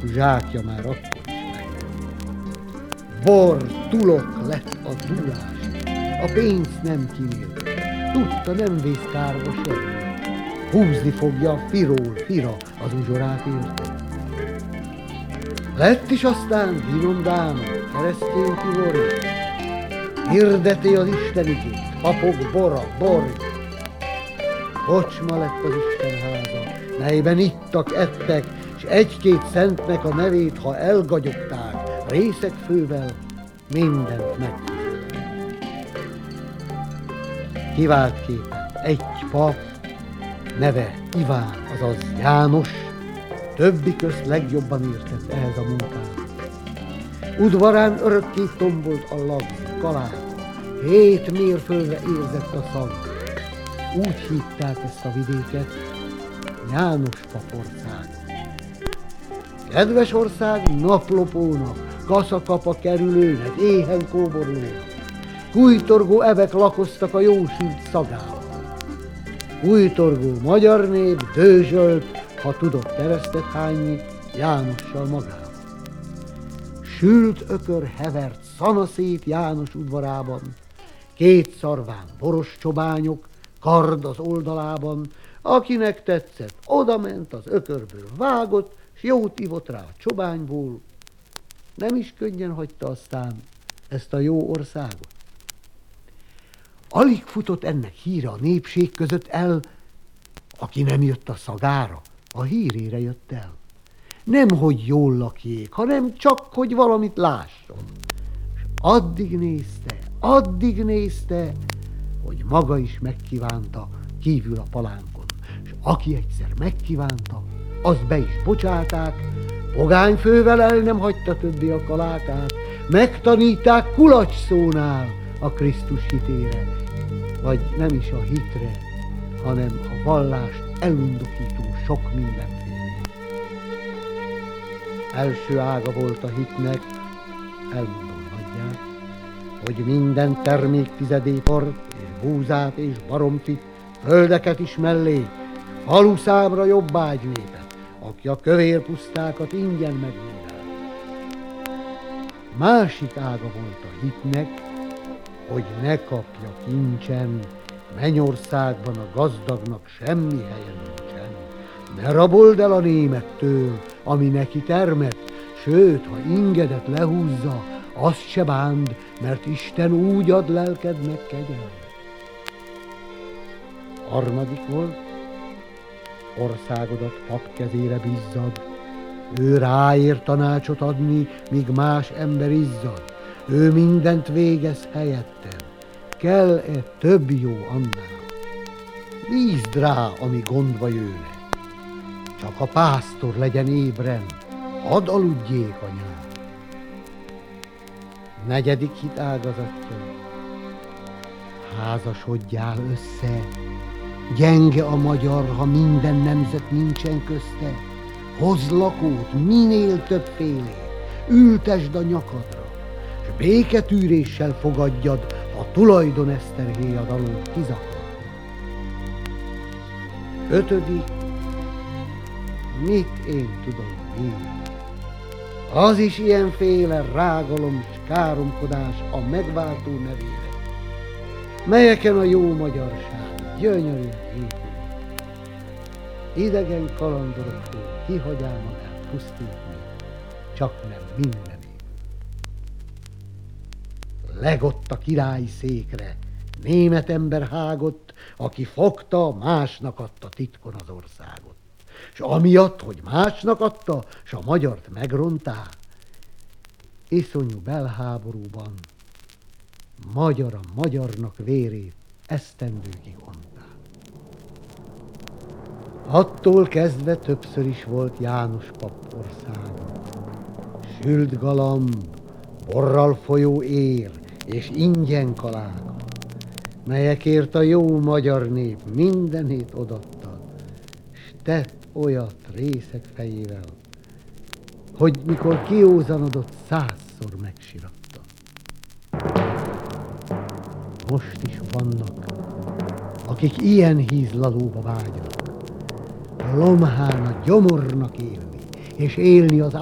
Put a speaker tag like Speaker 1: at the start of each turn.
Speaker 1: zsákja már akkor is megvolt. Bor, tulok lett a dúlás, a pénzt nem kímélte, tudta, nem vész kárba semmi. Húzni fogja firól fira az uzsorát érte. Lett is aztán finom dáma, keresztény Tibori, hirdeti az Isten igét, papok bora, bori. Kocsma lett az Isten háza, melyben ittak, ettek, s egy-két szentnek a nevét, ha elgagyogták, részegfővel mindent megfizettek. Kiváltképpen egy pap, neve Iván, azaz János, többi közt legjobban értett ehhez a munkához. Udvarán örökké tombolt a lagzi, kaláka, 7 mérföldre érzett a szag. Úgy hívták ezt a vidéket, János pap országot. Kedves ország naplopónak, kaszakapa kerülőnek, éhen kóborlónak, kújtorgó evek lakoztak a jósült szagával. Kújtorgó magyar nép dőzsölt, ha tudott keresztet hányni Jánossal magával. Sült ökör hevert szanaszét János udvarában, 2 szarván boros csobányok, kard az oldalában, akinek tetszett, odament az ökörből vágott, s jót ivott rá a csobányból. Nem is könnyen hagyta aztán ezt a jó országot. Alig futott ennek híre a népség között el, aki nem jött a szagára, a hírére jött el. Nem, hogy jól lakjék, hanem csak, hogy valamit lásson. És addig nézte, hogy maga is megkívánta kívül a palánkon. És aki egyszer megkívánta, azt be is bocsáták, pogányfővel el nem hagyta többé a kalákát, megtaníták kulacs szónál a Krisztus hitére, vagy nem is a hitre, hanem a vallást elundokító sok mindenféle. Első ága volt a hitnek, elmondom nagyját, hogy minden termék tizedépart, és búzát és baromfit, földeket is mellé, faluszámra jobbágy népet, aki a kövér pusztákat ingyen megvédel. Másik ága volt a hitnek, hogy ne kapja kincsen, mennyországban a gazdagnak semmi helye nincsen. Ne rabold el a némettől, ami neki termett, sőt, ha ingedet lehúzza, azt se bánd, mert Isten úgy ad lelkednek kegyelmet. Harmadik volt, országodat pap kezére bízzad, ő ráér tanácsot adni, míg más ember izzad. Ő mindent végez helyettem, kell-e több jó annál? Bízd rá, ami gondba jőne, csak a pásztor legyen ébren, hadd aludjék anyám. Negyedik hit ágazatja, házasodjál össze, gyenge a magyar, ha minden nemzet nincsen közte, hozz lakót minél többfélét, ültesd a nyakadra, s béketűréssel fogadjad a tulajdon eszterhéjad alól kizaklatva. Ötödik, mit én tudom én? Az is ilyenféle rágalom s káromkodás a megváltó nevére, melyeken a jó magyarság gyönyörűen épül. Idegen kalandoroktól kihagyál magát pusztítni, csak nem minden. Legott a királyi székre, német ember hágott, aki fogta, másnak adta titkon az országot. S amiatt, hogy másnak adta, s a magyart megrontá, iszonyú belháborúban magyar a magyarnak vérét esztendőkig ontá. Attól kezdve többször is volt János pap országa. Sült galamb, borral folyó ér és ingyen kaláka, melyekért a jó magyar nép mindenét odatta, s tett olyat részek fejével, hogy mikor kiózanodott, 100-szor megsiratta. Most is vannak, akik ilyen hízlalóba vágynak, lomhán a gyomornak élni, és élni az